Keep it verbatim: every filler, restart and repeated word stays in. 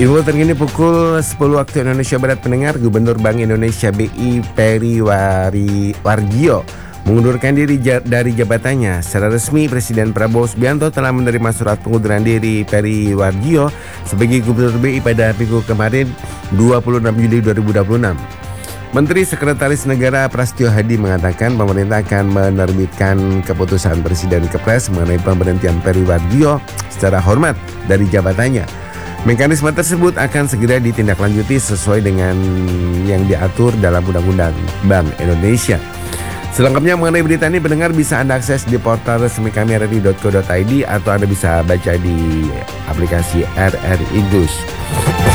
Info terkini pukul sepuluh waktu Indonesia Barat, pendengar. Gubernur Bank Indonesia B I Peri Wari Warjio mengundurkan diri dari jabatannya. Secara resmi, Presiden Prabowo Subianto telah menerima surat pengunduran diri Peri Warjio sebagai Gubernur B I pada minggu kemarin, dua puluh enam Juli dua ribu dua puluh enam. Menteri Sekretaris Negara Prasetyo Hadi mengatakan pemerintah akan menerbitkan keputusan Presiden Kepres mengenai pemberhentian Peri Warjio secara hormat dari jabatannya. Mekanisme tersebut akan segera ditindaklanjuti sesuai dengan yang diatur dalam Undang-Undang Bank Indonesia. Selengkapnya mengenai berita ini, pendengar, bisa Anda akses di portal resmi kami r r i dot co dot i d atau Anda bisa baca di aplikasi R R I News.